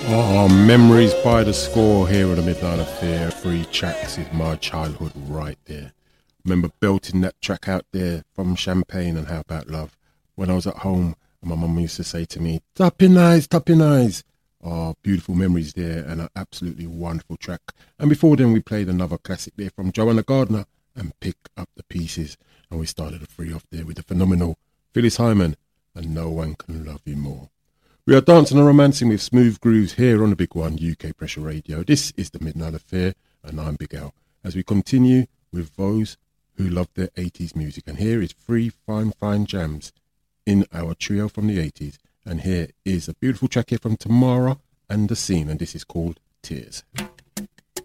Oh, memories by the score here on the Midnight Affair. 3 tracks is my childhood right there. Remember belting that track out there from Champagne and How About Love when I was at home, and my mum used to say to me, tapping eyes, tapping eyes. Oh, beautiful memories there, and an absolutely wonderful track. And before then we played another classic there from Joanna Gardner and Pick Up the Pieces, and we started the 3 off there with the phenomenal Phyllis Hyman and No One Can Love You More. We are dancing and romancing with smooth grooves here on the Big One UK Pressure Radio. This is the Midnight Affair, and I'm Big Al. As we continue with those who love their 80s music, and here is 3 fine jams in our trio from the 80s. And here is a beautiful track here from Tamara and The Scene, and this is called Tears.